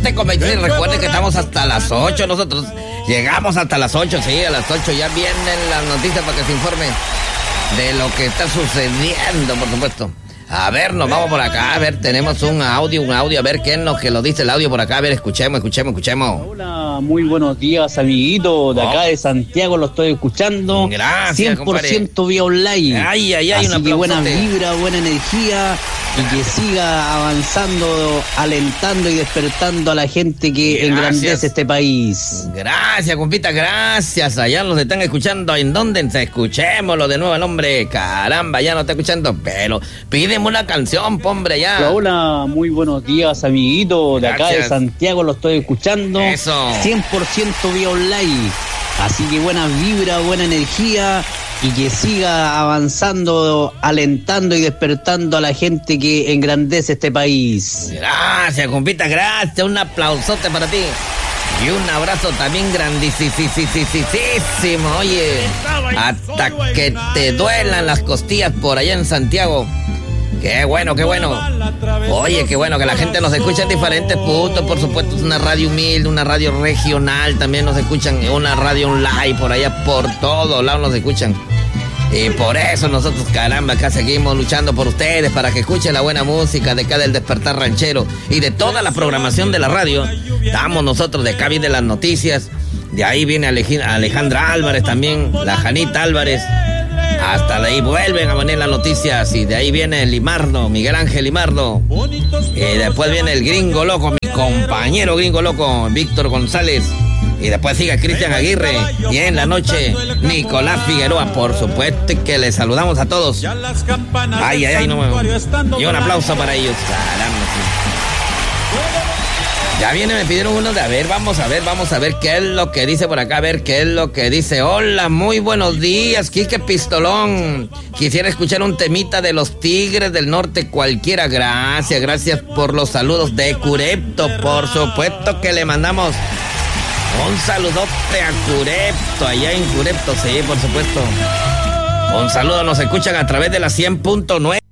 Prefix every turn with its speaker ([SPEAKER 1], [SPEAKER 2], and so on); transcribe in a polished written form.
[SPEAKER 1] 7:26. Recuerden que estamos hasta las 8. Nosotros llegamos hasta las 8, sí, a las 8 ya vienen las noticias para que se informe de lo que está sucediendo, por supuesto. A ver, nos vamos por acá, a ver, tenemos un audio, a ver qué es lo que lo dice el audio por acá, a ver, escuchemos.
[SPEAKER 2] Hola, muy buenos días, amiguito, de acá de Santiago lo estoy escuchando.
[SPEAKER 1] Gracias,
[SPEAKER 2] 100% vía online.
[SPEAKER 1] Ay,
[SPEAKER 2] así que buena vibra, buena energía y que siga avanzando, alentando y despertando a la gente que engrandece este país.
[SPEAKER 1] Gracias, compita, gracias. Allá nos están escuchando, ¿en dónde? Escuchémoslo de nuevo el hombre. Caramba, ya no está escuchando, pero pídeme una canción, hombre, ya.
[SPEAKER 2] Hola, muy buenos días, amiguito, de acá de Santiago lo estoy escuchando.
[SPEAKER 1] Eso.
[SPEAKER 2] 100% vía online. Así que buena vibra, buena energía y que siga avanzando, alentando y despertando a la gente que engrandece este país.
[SPEAKER 1] Gracias, compita, gracias. Un aplausote para ti. Y un abrazo también grandísimo, oye, hasta que te duelan las costillas por allá en Santiago. Qué bueno. Oye, qué bueno que la gente nos escucha en diferentes puntos. Por supuesto, es una radio humilde, una radio regional. También nos escuchan en una radio online por allá, por todos lados nos escuchan. Y por eso nosotros, caramba, acá seguimos luchando por ustedes, para que escuchen la buena música de acá del Despertar Ranchero y de toda la programación de la radio. Estamos nosotros, de acá vienen las noticias, de ahí viene Alejandra Álvarez también, la Janita Álvarez. Hasta de ahí vuelven a venir las noticias y de ahí viene el Limardo, Miguel Ángel Limardo. Y después viene el Gringo Loco, mi compañero Gringo Loco, Víctor González. Y después sigue Cristian Aguirre. Y en la noche, Nicolás Figueroa. Por supuesto que les saludamos a todos. Ay, no me... Y un aplauso para ellos. Caramba. Ya viene, me pidieron uno de vamos a ver qué es lo que dice por acá, a ver qué es lo que dice. Hola, muy buenos días, Quique Pistolón. Quisiera escuchar un temita de los Tigres del Norte, cualquiera. Gracias por los saludos de Curepto. Por supuesto que le mandamos un saludote a Curepto, allá en Curepto, sí, por supuesto. Un saludo, nos escuchan a través de la 100.9.